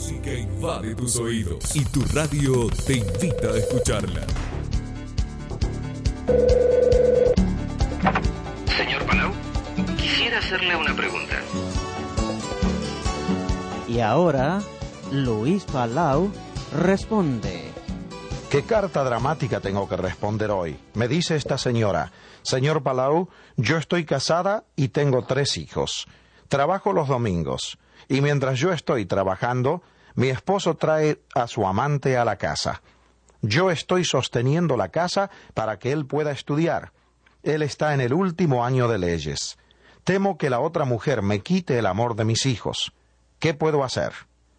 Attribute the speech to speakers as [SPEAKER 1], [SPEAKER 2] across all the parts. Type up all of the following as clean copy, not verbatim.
[SPEAKER 1] música invade tus oídos y tu radio te invita a escucharla.
[SPEAKER 2] Señor Palau, quisiera hacerle una pregunta.
[SPEAKER 3] Y ahora, Luis Palau responde.
[SPEAKER 4] ¿Qué carta dramática tengo que responder hoy? Me dice esta señora: señor Palau, yo estoy casada y tengo 3 hijos. Trabajo los domingos y mientras yo estoy trabajando, mi esposo trae a su amante a la casa. Yo estoy sosteniendo la casa para que él pueda estudiar. Él está en el último año de leyes. Temo que la otra mujer me quite el amor de mis hijos. ¿Qué puedo hacer?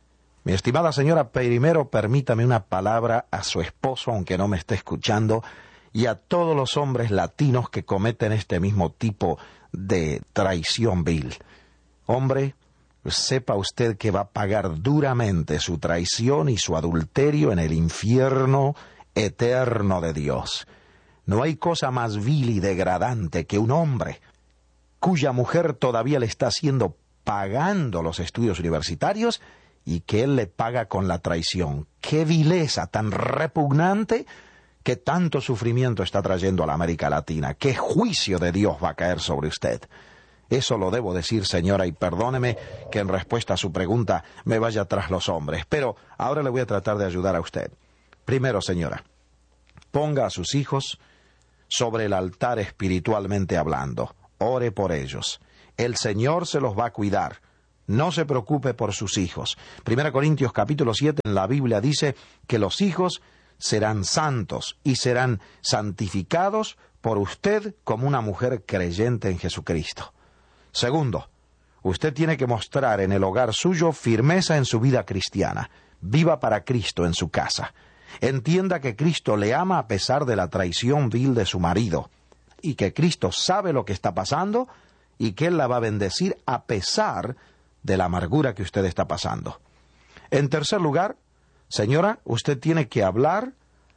[SPEAKER 4] Mi estimada señora, primero permítame una palabra a su esposo, aunque no me esté escuchando, y a todos los hombres latinos que cometen este mismo tipo de traición vil. Hombre, sepa usted que va a pagar duramente su traición y su adulterio en el infierno eterno de Dios. No hay cosa más vil y degradante que un hombre cuya mujer todavía le está haciendo pagando los estudios universitarios y que él le paga con la traición. ¡Qué vileza tan repugnante que tanto sufrimiento está trayendo a la América Latina! ¡Qué juicio de Dios va a caer sobre usted! Eso lo debo decir, señora, y perdóneme que en respuesta a su pregunta me vaya tras los hombres. Pero ahora le voy a tratar de ayudar a usted. Primero, señora, ponga a sus hijos sobre el altar espiritualmente hablando. Ore por ellos. El Señor se los va a cuidar. No se preocupe por sus hijos. 1 Corintios capítulo 7 en la Biblia dice que los hijos serán santos y serán santificados por usted como una mujer creyente en Jesucristo. Segundo, usted tiene que mostrar en el hogar suyo firmeza en su vida cristiana. Viva para Cristo en su casa. Entienda que Cristo le ama a pesar de la traición vil de su marido y que Cristo sabe lo que está pasando y que Él la va a bendecir a pesar de la amargura que usted está pasando. En tercer lugar, señora, usted tiene que hablar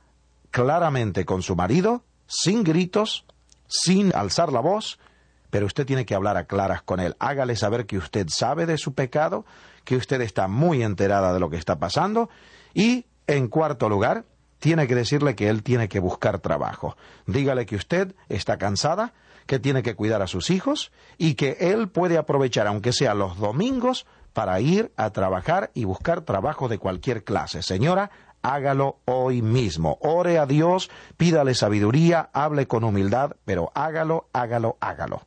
[SPEAKER 4] claramente con su marido, sin gritos, sin alzar la voz, pero usted tiene que hablar a claras con él. Hágale saber que usted sabe de su pecado, que usted está muy enterada de lo que está pasando, y, en cuarto lugar, tiene que decirle que él tiene que buscar trabajo. Dígale que usted está cansada, que tiene que cuidar a sus hijos y que él puede aprovechar, aunque sea los domingos, para ir a trabajar y buscar trabajo de cualquier clase. Señora, hágalo hoy mismo. Ore a Dios, pídale sabiduría, hable con humildad, pero hágalo, hágalo, hágalo.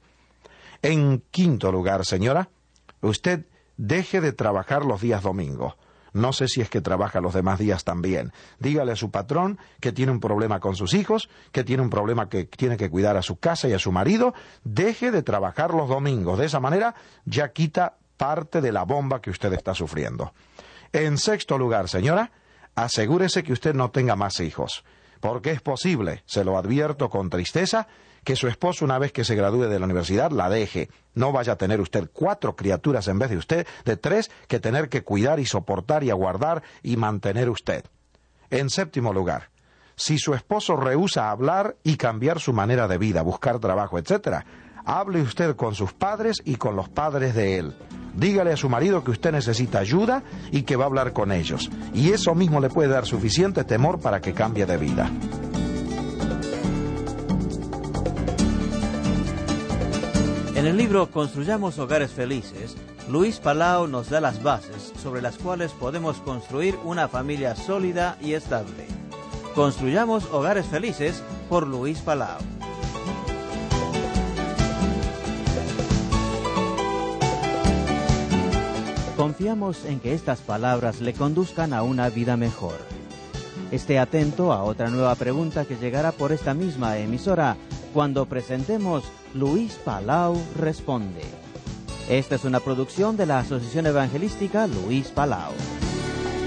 [SPEAKER 4] En quinto lugar, señora, usted deje de trabajar los días domingos. No sé si es que trabaja los demás días también. Dígale a su patrón que tiene un problema con sus hijos, que tiene un problema que tiene que cuidar a su casa y a su marido. Deje de trabajar los domingos. De esa manera ya quita parte de la bomba que usted está sufriendo. En sexto lugar, señora, asegúrese que usted no tenga más hijos. Porque es posible, se lo advierto con tristeza, que su esposo, una vez que se gradúe de la universidad, la deje. No vaya a tener usted 4 criaturas en vez de usted, de 3, que tener que cuidar y soportar y aguardar y mantener usted. En séptimo lugar, si su esposo rehúsa hablar y cambiar su manera de vida, buscar trabajo, etc., hable usted con sus padres y con los padres de él. Dígale a su marido que usted necesita ayuda y que va a hablar con ellos. Y eso mismo le puede dar suficiente temor para que cambie de vida.
[SPEAKER 3] En el libro Construyamos Hogares Felices, Luis Palau nos da las bases sobre las cuales podemos construir una familia sólida y estable. Construyamos Hogares Felices por Luis Palau. Confiamos en que estas palabras le conduzcan a una vida mejor. Esté atento a otra nueva pregunta que llegará por esta misma emisora cuando presentemos Luis Palau Responde. Esta es una producción de la Asociación Evangelística Luis Palau.